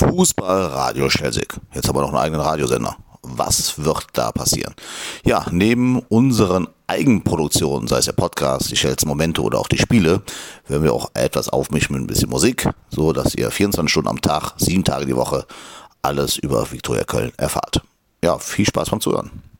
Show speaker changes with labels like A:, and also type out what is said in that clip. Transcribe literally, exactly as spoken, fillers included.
A: Fußballradio Schelsig. Jetzt haben wir noch einen eigenen Radiosender. Was wird da passieren? Ja, neben unseren Eigenproduktionen, sei es der Podcast, die Schelz Momente oder auch die Spiele, werden wir auch etwas aufmischen mit ein bisschen Musik, so dass ihr vierundzwanzig Stunden am Tag, sieben Tage die Woche alles über Viktoria Köln erfahrt. Ja, viel Spaß beim Zuhören.